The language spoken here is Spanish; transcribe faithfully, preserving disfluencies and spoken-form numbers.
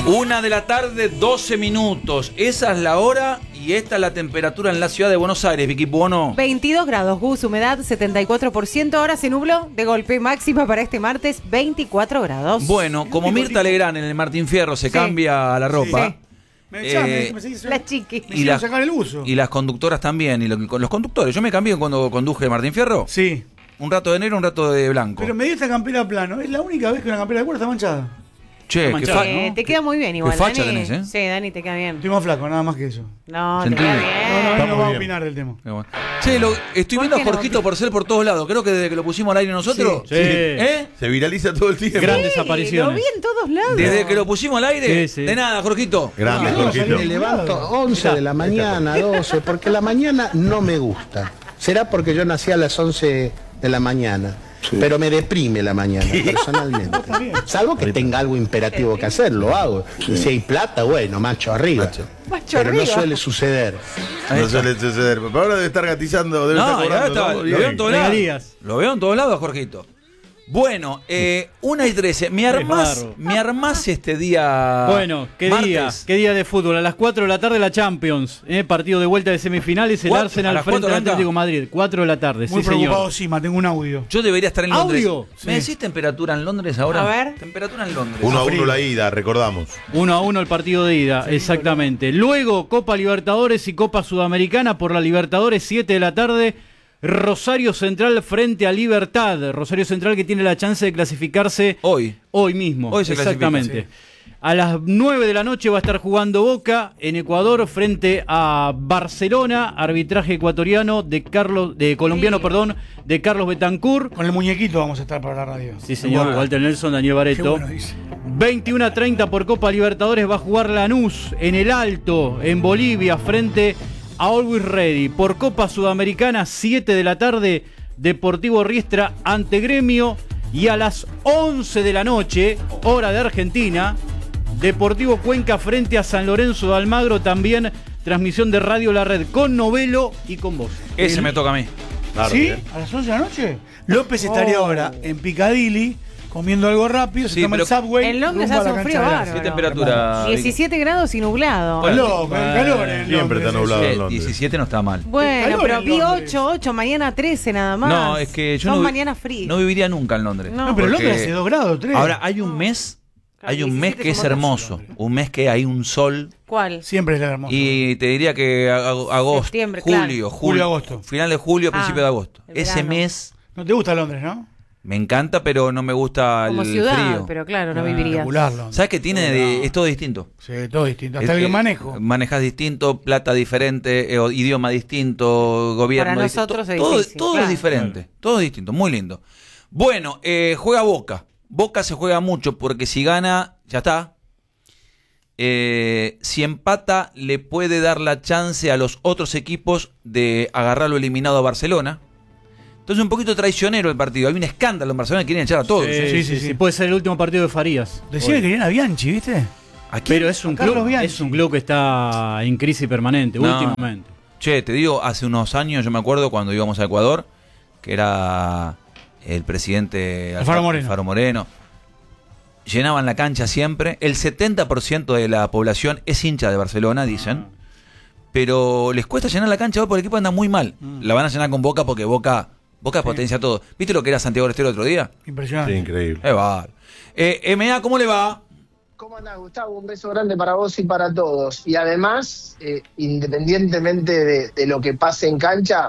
Una de la tarde, doce minutos. Esa es la hora y esta es la temperatura en la ciudad de Buenos Aires, Vicky Bono. veintidós grados, Gus, humedad setenta y cuatro por ciento. Ahora se nubló de golpe, máxima para este martes veinticuatro grados. Bueno, como Mirta Legrand en el Martín Fierro se Sí. cambia la ropa. Sí. Me echás, Eh, me, me seguís- La chiqui. me y hicieron la- sacar el uso. Y las conductoras también, y lo- los conductores. Yo me cambié cuando conduje Martín Fierro. Sí. Un rato de negro, un rato de blanco. Pero me dio esta campera plano. Es la única vez que una campera de cuero está manchada. Che, qué manchado, fa- Eh, ¿no? te queda muy bien igual, Qué facha Dani. tenés, ¿eh? Sí, Dani, te queda bien. Estoy más flaco, nada más que eso. No, te Sentí. queda No, no, bien. no, Está no muy va a bien. opinar del tema. qué bueno. Che, lo- estoy ¿Por viendo a qué no? Jorgito Porcel por todos lados. Creo que desde que lo pusimos al aire nosotros. Sí. ¿Eh? Se viraliza todo el tiempo. Grandes Sí, apariciones. lo vi en todos lados. Desde que lo pusimos al aire. Sí, sí. De nada, Jorgito. Grande, No, Jorgito. salió Me bien. levanto once de la mañana, doce, porque la mañana no me gusta. Será porque yo nací a las once de la mañana. Pero me deprime la mañana, personalmente. Salvo que tenga algo imperativo que hacer, lo hago. Si hay plata, bueno, macho arriba. Macho Pero no arriba. suele suceder. No suele suceder. Pero ahora debe estar gatizando, debe No, estar ya cobrando. está, ¿no? lo veo en todos lados. Regalías. Lo veo en todos lados, Jorgito. Bueno, eh, una y trece. ¿Me armás, barro. me armás este día? Bueno, qué día, martes? qué día de fútbol. A las cuatro de la tarde la Champions, ¿eh? Partido de vuelta de semifinales, el ¿Cuatro? ¿A Arsenal las frente cuatro al arranca? Atlético de Madrid. cuatro de la tarde, Muy sí preocupado, señor. Sima, tengo un audio. Yo debería estar en Londres. ¿Audio? ¿Me Sí. decís temperatura en Londres ahora? A ver. Temperatura en Londres. Uno a Frío. uno la ida, recordamos. Uno a uno el partido de ida, exactamente. Luego Copa Libertadores y Copa Sudamericana por la Libertadores, siete de la tarde. Rosario Central frente a Libertad. Rosario Central que tiene la chance de clasificarse Hoy. hoy mismo. Hoy se exactamente. clasifica, A las nueve de la noche va a estar jugando Boca en Ecuador frente a Barcelona, arbitraje ecuatoriano de Carlos, de colombiano, Sí. perdón, de Carlos Betancur. Con el muñequito vamos a estar para la radio. Sí, señor, Bueno. Walter Nelson, Daniel Qué Bareto. bueno dice. veintiuno a treinta por Copa Libertadores va a jugar Lanús en el Alto, en Bolivia, frente a Always Ready. Por Copa Sudamericana, siete de la tarde, Deportivo Riestra ante Gremio. Y a las once de la noche, hora de Argentina, Deportivo Cuenca frente a San Lorenzo de Almagro. También transmisión de Radio La Red con Novelo y con vos. Ese me toca a mí. Claro, ¿Sí? ¿eh? ¿A las once de la noche? López estaría Oh. ahora en Piccadilly comiendo algo rápido, se Sí, toma el pero Subway. en Londres rumbo a hace la un cancha frío de bárbaro. Arsenal. ¿Qué temperatura? Vicky? diecisiete grados y nublado. Bueno, Loco, el calor en Siempre está Londres, nublado Eh, en Londres. diecisiete no está mal. Bueno, calor pero en vi Londres. ocho, ocho, mañana trece nada más. No, es que yo Son no, vi- mañanas frías. no viviría nunca en Londres. No. No, pero Porque Londres hace dos grados, tres. Ahora, hay un mes, Claro, hay un mes diecisiete que es como hermoso. Londres. Un mes que hay un sol. ¿Cuál? Siempre es hermoso. Y te diría que ag- ag- agosto, Septiembre, julio, claro. julio, Julio, agosto. Final de julio, Ah, principio de agosto. el Ese verano. mes No te gusta Londres, ¿no? me encanta, pero no me gusta Como el ciudad, frío. pero claro, no Ah, vivirías. espectacular, Londres. ¿Sabes qué tiene? De, es todo distinto. Sí, todo distinto. Hasta Es- el eh, manejo. Manejas distinto, plata diferente, eh, o idioma distinto, gobierno Para distinto. nosotros es todo, difícil, todo claro. es diferente, todo es distinto, muy lindo. Bueno, eh, juega Boca. Boca se juega mucho porque si gana, ya está. Eh, si empata, le puede dar la chance a los otros equipos de agarrarlo eliminado a Barcelona. Entonces un poquito traicionero el partido. Hay un escándalo en Barcelona, quieren echar a todos. Sí, ¿eh? sí, sí, sí, sí. Puede ser el último partido de Farías. Decía que querían a Bianchi, ¿viste? ¿A quién? Pero es un A Carlos club, Bianchi. es un club que está en crisis permanente, No. últimamente. Che, te digo, hace unos años yo me acuerdo cuando íbamos a Ecuador, que era el presidente Alfaro Moreno. Alfaro Moreno. Llenaban la cancha siempre. El setenta por ciento de la población es hincha de Barcelona, dicen. Pero les cuesta llenar la cancha hoy porque el equipo anda muy mal. La van a llenar con Boca porque Boca, Boca potencia todo. ¿Viste lo que era Santiago del Estero el otro día? Impresionante. Sí, increíble. Es bárbaro. Eh, M A, ¿cómo le va? ¿Cómo andás, Gustavo? Un beso grande para vos y para todos. Y además, eh, independientemente de, de lo que pase en cancha,